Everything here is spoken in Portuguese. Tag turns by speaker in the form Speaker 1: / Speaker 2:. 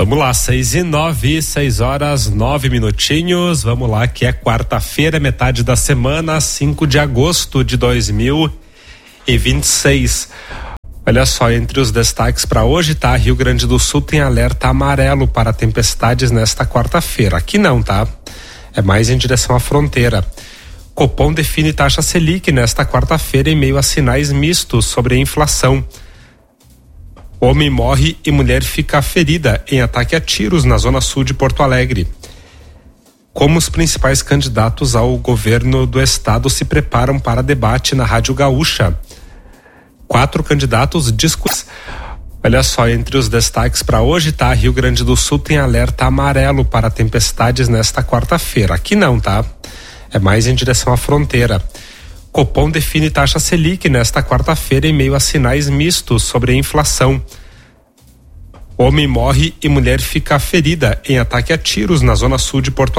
Speaker 1: Vamos lá, 6:09, 6h09. Vamos lá, que é quarta-feira, metade da semana, 5 de agosto de 2026. Olha só, entre os destaques para hoje, tá? Rio Grande do Sul tem alerta amarelo para tempestades nesta quarta-feira. Aqui não, tá? É mais em direção à fronteira. Copom define taxa Selic nesta quarta-feira em meio a sinais mistos sobre a inflação. Homem morre e mulher fica ferida em ataque a tiros na zona sul de Porto Alegre. Como os principais candidatos ao governo do estado se preparam para debate na Rádio Gaúcha. 4 candidatos discutem. Olha só, entre os destaques para hoje, tá? Rio Grande do Sul tem alerta amarelo para tempestades nesta quarta-feira. Aqui não, tá? É mais em direção à fronteira. Copom define taxa Selic nesta quarta-feira em meio a sinais mistos sobre a inflação. Homem morre e mulher fica ferida em ataque a tiros na zona sul de Porto